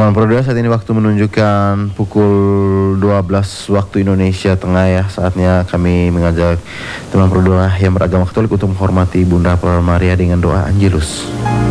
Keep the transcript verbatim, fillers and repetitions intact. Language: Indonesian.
Teman Pro dua, saat ini waktu menunjukkan pukul dua belas waktu Indonesia Tengah ya. Saatnya kami mengajak teman Pro dua yang beragama Katolik untuk menghormati Bunda Flora Maria dengan doa Angelus.